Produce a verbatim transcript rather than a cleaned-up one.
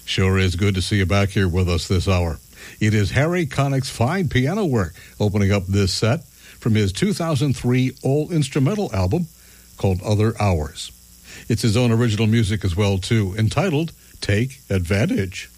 Sure is good to see you back here with us this hour. It is Harry Connick's fine piano work opening up this set from his two thousand three all-instrumental album called Other Hours. It's his own original music as well, too, entitled Take Advantage.